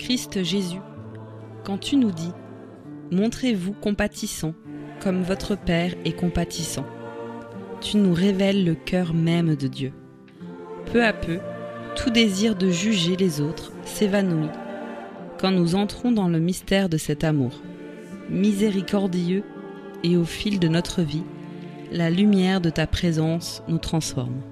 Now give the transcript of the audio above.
Christ Jésus, quand tu nous dis « Montrez-vous compatissants, comme votre Père est compatissant », tu nous révèles le cœur même de Dieu. Peu à peu, tout désir de juger les autres s'évanouit quand nous entrons dans le mystère de cet amour. Miséricordieux, et au fil de notre vie, la lumière de ta présence nous transforme.